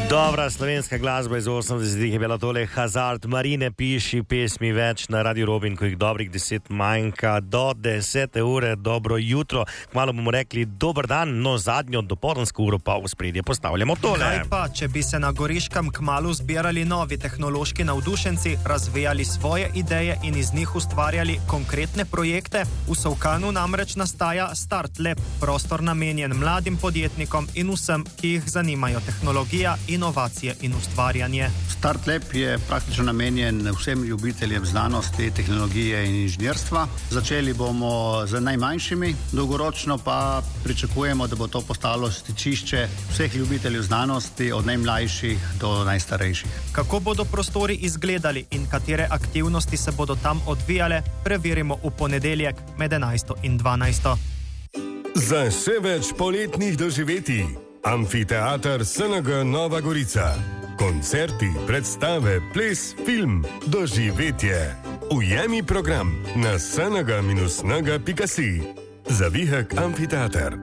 Dobra slovenska glasba iz 80-ih je bila tole Hazard, Marine piši pesmi več na Radio Robin, ko jih dobrih 10 manjka do 10 ure. Dobro jutro, kmalu bomo rekli dober dan, no zadnjo dopoldansko uro pa v spredje postavljamo tole. Kaj pa, če bi se na Goriškem kmalu zbirali novi tehnološki navdušenci, razvijali svoje ideje in iz njih ustvarjali konkretne projekte? V Solkanu namreč nastaja Start Lab, prostor namenjen mladim podjetnikom in vsem, ki jih zanimajo tehnologija, inovacije in ustvarjanje. Start Lab je praktično namenjen vsem ljubiteljem znanosti, tehnologije in inženirstva. Začeli bomo z najmanjšimi, dolgoročno pa pričakujemo, da bo to postalo stičišče vseh ljubiteljev znanosti, od najmlajših do najstarejših. Kako bodo prostori izgledali in katere aktivnosti se bodo tam odvijale, preverimo v ponedeljek med 11. in 12. Za še več poletnih doživetij. Amfiteater SNG Nova Gorica. Koncerti, predstave, ples, film, doživetje. Ujemi program na snг-nag.si. Zavihek Amfiteater.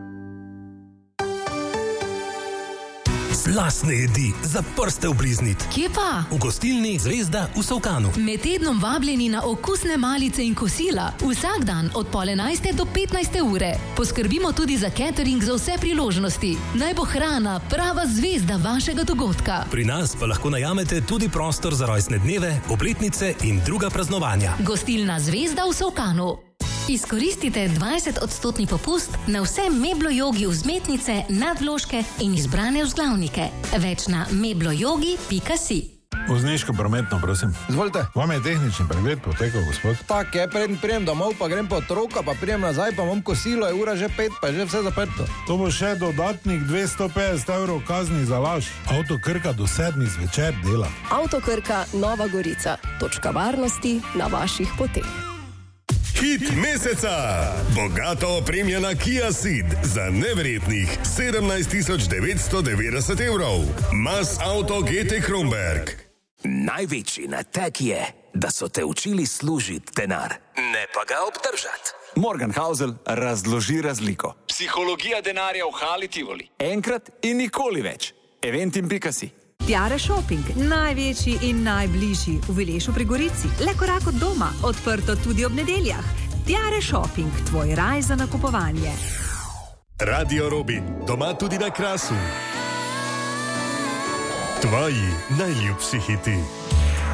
Slastne jedi, za prste obliznit. Kje pa? V gostilni Zvezda v Solkanu. Med tednom vabljeni na okusne malice in kosila. Vsak dan od 11. do 15. ure. Poskrbimo tudi za catering za vse priložnosti. Naj bo hrana prava zvezda vašega dogodka. Pri nas pa lahko najamete tudi prostor za rojstne dneve, obletnice in druga praznovanja. Gostilna Zvezda v Solkanu. Izkoristite 20% popust na vse meblojogi vzmetnice, nadvložke in izbrane vzglavnike. Več na meblojogi.si. Vozniško prometno, prosim. Izvolite. Vam je tehnični pregled potekal, gospod? Tak je, prijem domov, pa grem po otroka, pa prijem nazaj, pa imam kosilo, je ura že 5, pa je že vse zaprto. To bo še dodatnih 250 € kazni za laž. Avto Krka do 7 zvečer dela. Avto Krka Nova Gorica. Točka varnosti na vaših poteh. Hit meseca. Bogato opremljena Kia Ceed za neverjetnih 17.990 €. Mas Auto GT Kronberg. Največji nateg je, da so te učili služiti denar, ne pa ga obdržati. Morgan Housel razloži razliko. Psihologija denarja v Hali Tivoli. Enkrat in nikoli več. Eventim.si. Tiare Shopping, največji in najbližji v Vilešu pri Gorici. Le korak od doma, odprto tudi ob nedeljah. Tiare Shopping, tvoj raj za nakupovanje. Radio Robin, doma tudi na Krasu. Tvoji najljubši hiti.